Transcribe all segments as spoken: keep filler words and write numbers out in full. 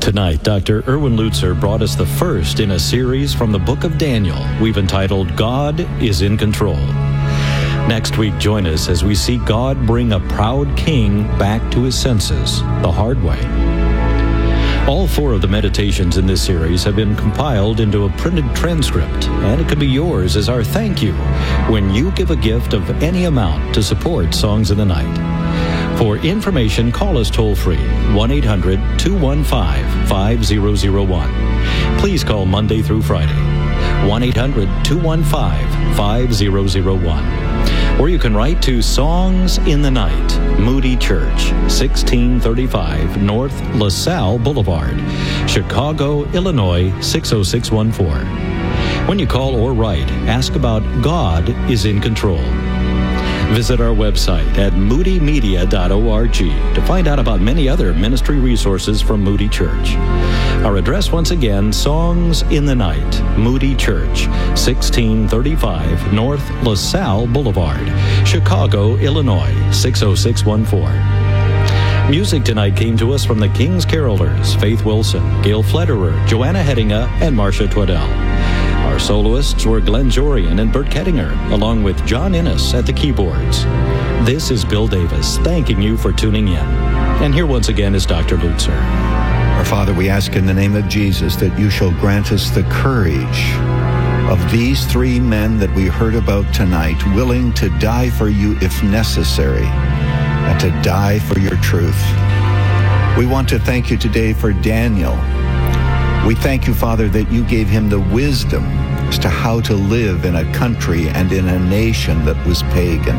Tonight, Doctor Erwin Lutzer brought us the first in a series from the book of Daniel we've entitled, God is in Control. Next week, join us as we see God bring a proud king back to his senses the hard way. All four of the meditations in this series have been compiled into a printed transcript, and it can be yours as our thank you when you give a gift of any amount to support Songs in the Night. For information, call us toll-free, one eight hundred two one five five zero zero one. Please call Monday through Friday, one eight hundred two one five five zero zero one. Or you can write to Songs in the Night, Moody Church, sixteen thirty-five North LaSalle Boulevard, Chicago, Illinois, six oh six one four. When you call or write, ask about God is in Control. Visit our website at moody media dot org to find out about many other ministry resources from Moody Church. Our address once again, Songs in the Night, Moody Church, sixteen thirty-five North LaSalle Boulevard, Chicago, Illinois, six oh six one four. Music tonight came to us from the King's Carolers, Faith Wilson, Gail Flederer, Joanna Hedinga, and Marcia Twaddell. Our soloists were Glenn Jorian and Bert Kettinger, along with John Innes at the keyboards. This is Bill Davis, thanking you for tuning in. And here once again is Doctor Lutzer. Our Father, we ask in the name of Jesus that you shall grant us the courage of these three men that we heard about tonight, willing to die for you if necessary, and to die for your truth. We want to thank you today for Daniel. We thank you, Father, that you gave him the wisdom as to how to live in a country and in a nation that was pagan.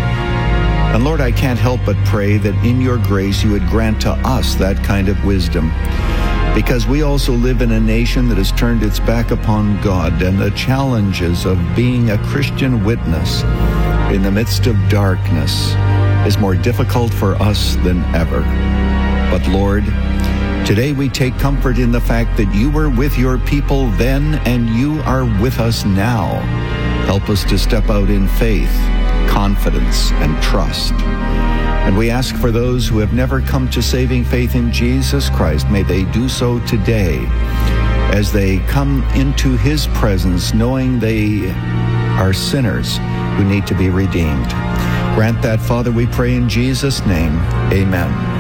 And Lord, I can't help but pray that in your grace you would grant to us that kind of wisdom, because we also live in a nation that has turned its back upon God, and the challenges of being a Christian witness in the midst of darkness is more difficult for us than ever. But Lord, today we take comfort in the fact that you were with your people then and you are with us now. Help us to step out in faith, confidence, and trust. And we ask for those who have never come to saving faith in Jesus Christ, may they do so today as they come into his presence, knowing they are sinners who need to be redeemed. Grant that, Father, we pray in Jesus' name. Amen.